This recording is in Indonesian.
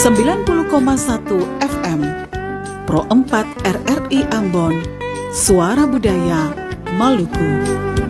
90,1 FM Pro 4 RRI Ambon, Suara Budaya Maluku.